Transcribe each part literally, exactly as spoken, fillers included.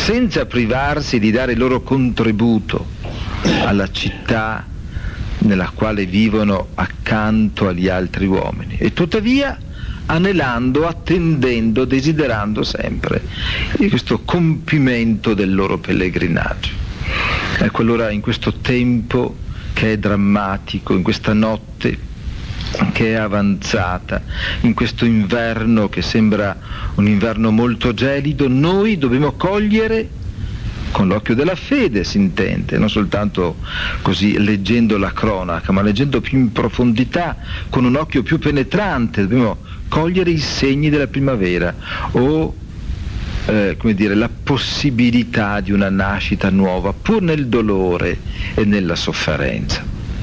senza privarsi di dare il loro contributo alla città nella quale vivono accanto agli altri uomini, e tuttavia anelando, attendendo, desiderando sempre questo compimento del loro pellegrinaggio. Ecco, allora in questo tempo che è drammatico, in questa notte che è avanzata, in questo inverno che sembra un inverno molto gelido, noi dobbiamo cogliere con l'occhio della fede, si intende, non soltanto così leggendo la cronaca, ma leggendo più in profondità, con un occhio più penetrante, dobbiamo cogliere i segni della primavera o eh, come dire, la possibilità di una nascita nuova, pur nel dolore e nella sofferenza.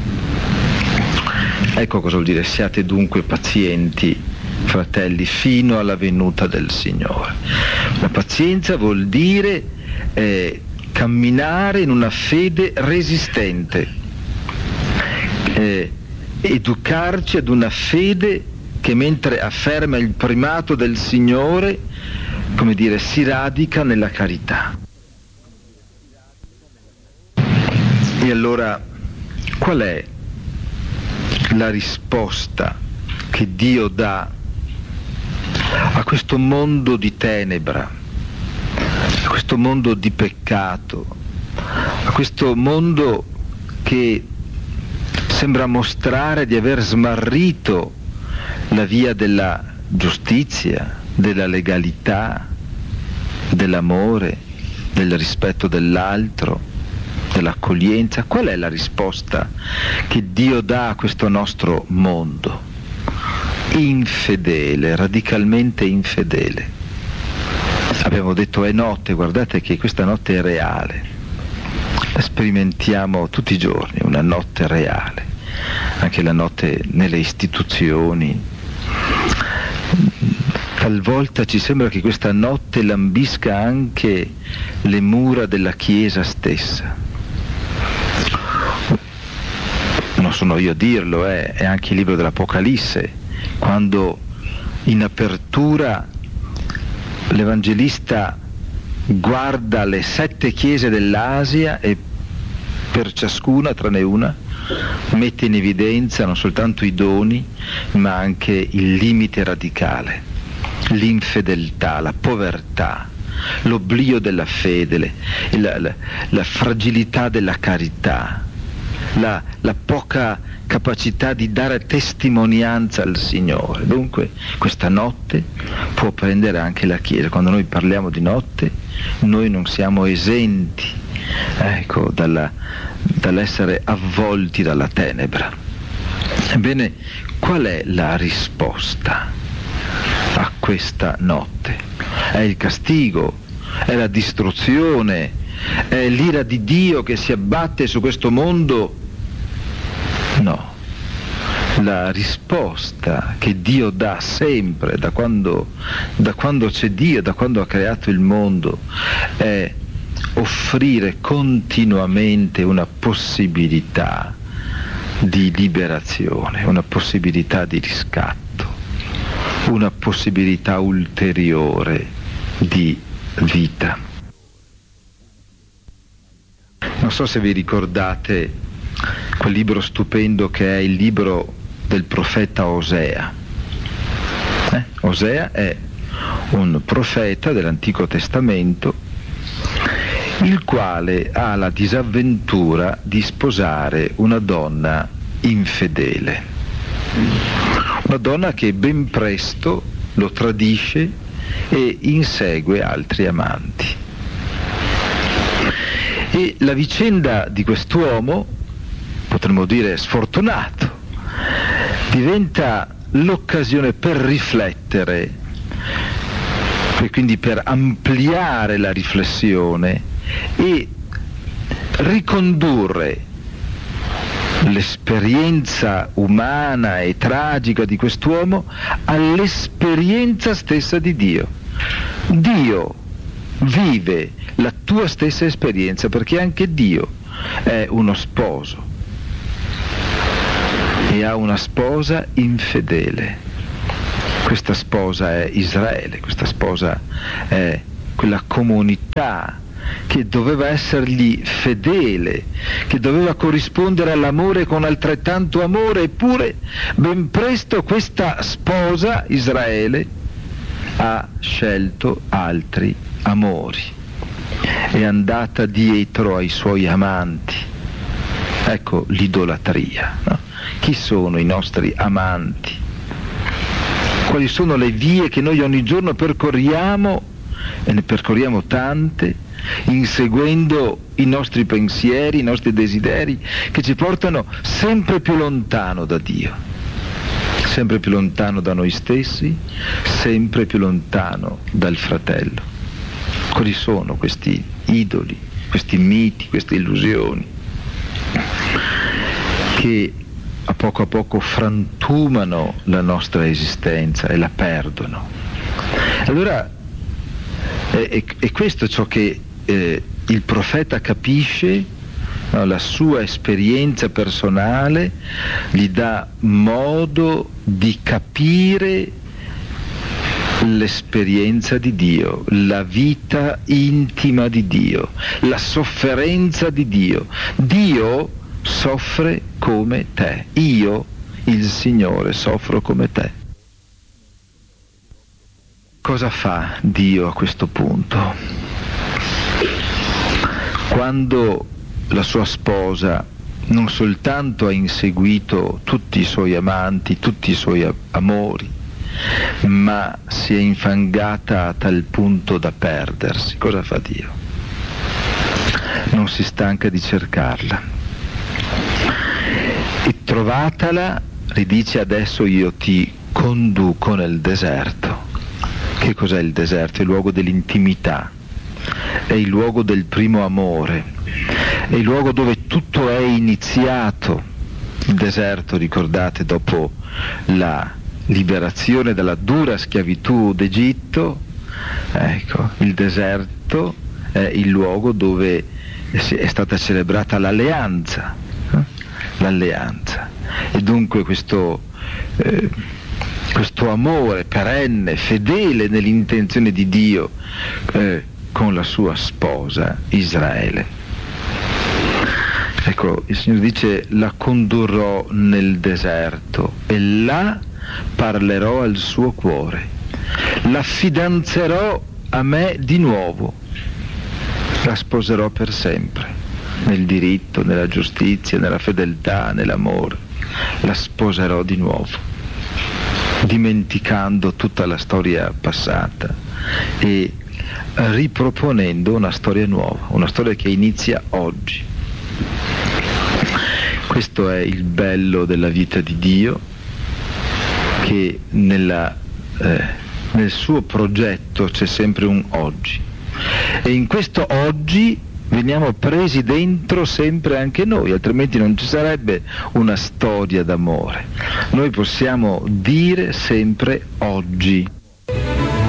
Ecco cosa vuol dire: siate dunque pazienti, fratelli, fino alla venuta del Signore. La pazienza vuol dire eh, camminare in una fede resistente, eh, educarci ad una fede che, mentre afferma il primato del Signore, come dire, si radica nella carità. E allora qual è la risposta che Dio dà a questo mondo di tenebra, a questo mondo di peccato, a questo mondo che sembra mostrare di aver smarrito la via della giustizia, della legalità, dell'amore, del rispetto dell'altro, dell'accoglienza? Qual è la risposta che Dio dà a questo nostro mondo? Infedele, radicalmente infedele. Abbiamo detto è notte, guardate che questa notte è reale, la sperimentiamo tutti i giorni, una notte reale, anche la notte nelle istituzioni. Talvolta ci sembra che questa notte lambisca anche le mura della Chiesa stessa. Non sono io a dirlo, eh, è anche il libro dell'Apocalisse, quando in apertura l'Evangelista guarda le sette chiese dell'Asia e per ciascuna, tranne una, mette in evidenza non soltanto i doni, ma anche il limite radicale, l'infedeltà, la povertà, l'oblio della fede, la, la, la fragilità della carità, la, la poca capacità di dare testimonianza al Signore. Dunque questa notte può prendere anche la Chiesa. Quando noi parliamo di notte, noi non siamo esenti, ecco, dalla, dall'essere avvolti dalla tenebra. Ebbene, qual è la risposta a questa notte? È il castigo, è la distruzione, è l'ira di Dio che si abbatte su questo mondo? No. La risposta che Dio dà sempre, da quando, da quando c'è Dio, da quando ha creato il mondo, è offrire continuamente una possibilità di liberazione, una possibilità di riscatto, una possibilità ulteriore di vita. Non so se vi ricordate quel libro stupendo che è il libro del profeta Osea. Eh? Osea è un profeta dell'Antico Testamento, il quale ha la disavventura di sposare una donna infedele, una donna che ben presto lo tradisce e insegue altri amanti. E la vicenda di quest'uomo, potremmo dire sfortunato, diventa l'occasione per riflettere, e quindi per ampliare la riflessione e ricondurre l'esperienza umana e tragica di quest'uomo all'esperienza stessa di Dio. Dio vive la tua stessa esperienza, perché anche Dio è uno sposo e ha una sposa infedele. Questa sposa è Israele, questa sposa è quella comunità che doveva essergli fedele, che doveva corrispondere all'amore con altrettanto amore, eppure ben presto questa sposa, Israele, ha scelto altri amori, è andata dietro ai suoi amanti. Ecco l'idolatria, no? Chi sono i nostri amanti? Quali sono le vie che noi ogni giorno percorriamo, e ne percorriamo tante, inseguendo i nostri pensieri, i nostri desideri, che ci portano sempre più lontano da Dio, sempre più lontano da noi stessi, sempre più lontano dal fratello. Quali sono questi idoli, questi miti, queste illusioni che a poco a poco frantumano la nostra esistenza e la perdono? Allora è, è questo ciò che eh, il profeta capisce, no? La sua esperienza personale gli dà modo di capire l'esperienza di Dio, la vita intima di Dio, la sofferenza di Dio. Dio soffre come te, io, il Signore, soffro come te. Cosa fa Dio a questo punto? Quando la sua sposa non soltanto ha inseguito tutti i suoi amanti, tutti i suoi amori, ma si è infangata a tal punto da perdersi, cosa fa Dio? Non si stanca di cercarla. E trovatala, ridice: adesso io ti conduco nel deserto. Che cos'è il deserto? È il luogo dell'intimità, è il luogo del primo amore, è il luogo dove tutto è iniziato. Il deserto, ricordate, dopo la liberazione dalla dura schiavitù d'Egitto, ecco, il deserto è il luogo dove è stata celebrata l'alleanza, eh? l'alleanza. E dunque questo, eh, questo amore perenne, fedele nell'intenzione di Dio eh, con la sua sposa Israele. Ecco, il Signore dice: la condurrò nel deserto e là parlerò al suo cuore, la fidanzerò a me di nuovo, la sposerò per sempre, nel diritto, nella giustizia, nella fedeltà, nell'amore, la sposerò di nuovo, dimenticando tutta la storia passata e riproponendo una storia nuova, una storia che inizia oggi. Questo è il bello della vita di Dio, che nella, eh, nel suo progetto c'è sempre un oggi, e in questo oggi veniamo presi dentro sempre anche noi, altrimenti non ci sarebbe una storia d'amore. Noi possiamo dire sempre oggi.